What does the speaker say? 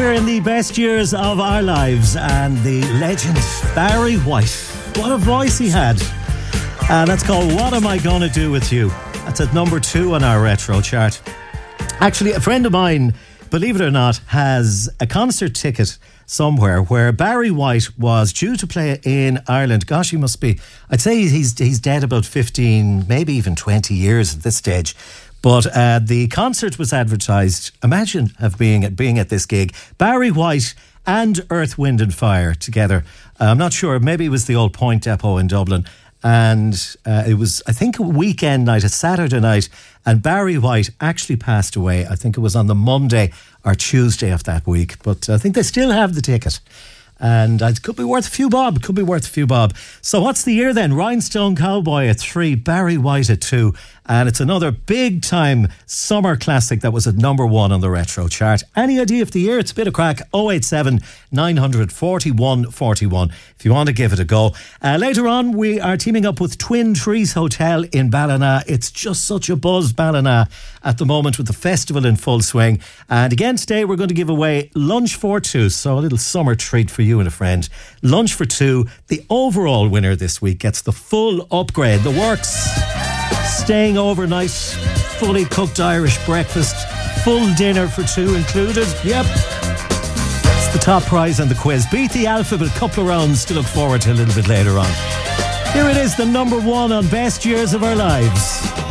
here in the best years of our lives, and the legend Barry White. What a voice he had. That's called What Am I Gonna Do With You? That's at number 2 on our retro chart. Actually, a friend of mine, believe it or not, has a concert ticket somewhere where Barry White was due to play in Ireland. Gosh, he must be, I'd say he's dead about 15, maybe even 20 years at this stage. But the concert was advertised. Imagine being at this gig. Barry White and Earth, Wind and Fire together. I'm not sure. Maybe it was the old Point Depot in Dublin. And it was, I think, a weekend night, a Saturday night. And Barry White actually passed away. I think it was on the Monday or Tuesday of that week. But I think they still have the ticket. And it could be worth a few bob. So what's the year then? Rhinestone Cowboy at 3, Barry White at 2. And it's another big time summer classic that was at number 1 on the retro chart. Any idea of the year? It's a bit of crack. 087 941 41 if you want to give it a go. Later on, we are teaming up with Twin Trees Hotel in Ballina. It's just such a buzz, Ballina, at the moment with the festival in full swing. And again today, we're going to give away lunch for 2. So a little summer treat for you and a friend. Lunch for 2. The overall winner this week gets the full upgrade. The works. Staying overnight, fully cooked Irish breakfast, full dinner for 2 included. Yep. It's the top prize on the quiz. Beat the alphabet, a couple of rounds to look forward to a little bit later on. Here it is, the number 1 on Best Years of Our Lives.